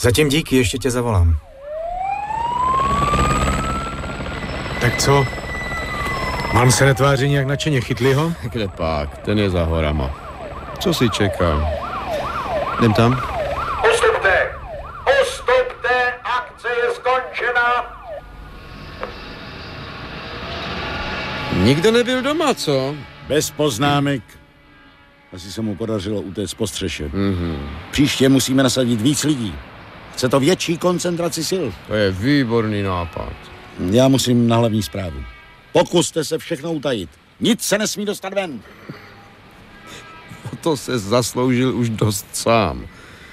Zatím díky, ještě tě zavolám. Tak co? Mám se netváří nějak nadšeně, chytli ho? Kde pak, ten je za horama. Co si čekal? Jdem tam? Postupte! Postupte! Akce je skončena! Nikdo nebyl doma, co? Bez poznámek. Asi se mu podařilo utéct po střeše. Příště musíme nasadit víc lidí. Chce to větší koncentraci sil. To je výborný nápad. Já musím na hlavní zprávu. Pokuste se všechno utajit. Nic se nesmí dostat ven. O to se zasloužil už dost sám.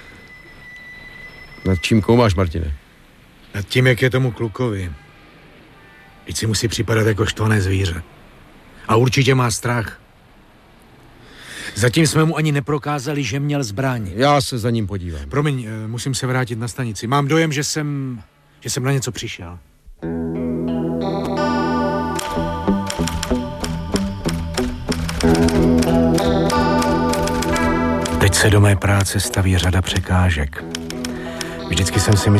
Nad čím koumáš, Martine? Nad tím, jak je tomu klukovi. Teď si musí připadat jako štvané zvíře. A určitě má strach. Zatím jsme mu ani neprokázali, že měl zbraň. Já se za ním podívám. Promiň, musím se vrátit na stanici. Mám dojem, že jsem na něco přišel. Teď se do mé práce staví řada překážek. Vždycky jsem si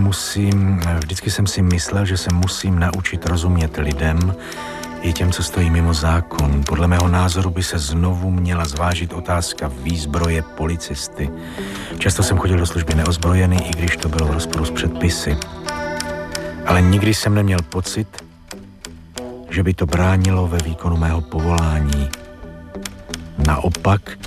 myslel, že se musím naučit rozumět lidem i těm, co stojí mimo zákon. Podle mého názoru by se znovu měla zvážit otázka výzbroje policisty. Často jsem chodil do služby neozbrojený, i když to bylo v rozporu s předpisy. Ale nikdy jsem neměl pocit, že by to bránilo ve výkonu mého povolání. Naopak,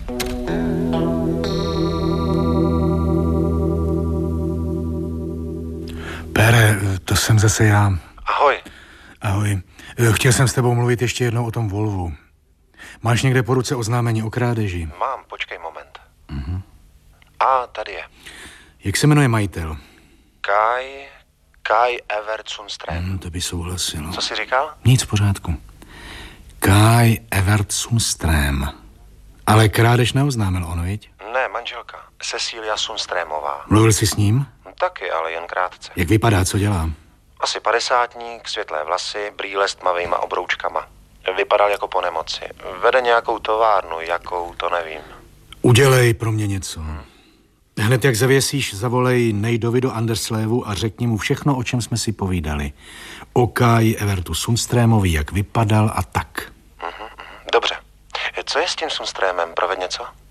Pere, to jsem zase já. Ahoj. Ahoj. Chtěl jsem s tebou mluvit ještě jednou o tom Volvu. Máš někde po ruce oznámení o krádeži? Mám, počkej moment. A tady je. Jak se jmenuje majitel? Kai Evert Sundström. To by souhlasilo. Co jsi říkal? Nic v pořádku. Kai Evert Sundström. Ale krádež neoznámil ono, viď? Ne, manželka. Cecilia Sundströmová. Mluvil jsi s ním? Taky, ale jen krátce. Jak vypadá, co dělá? Asi 50-tník, světlé vlasy, brýle s tmavýma obroučkama. Vypadal jako po nemoci. Vede nějakou továrnu, jakou, to nevím. Udělej pro mě něco. Hned jak zavěsíš, zavolej Nejdovi do Anderslévu a řekni mu všechno, o čem jsme si povídali. O Kai Evertu Sundströmovi, jak vypadal a tak. Dobře. Co je s tím Sundströmem? Proved něco?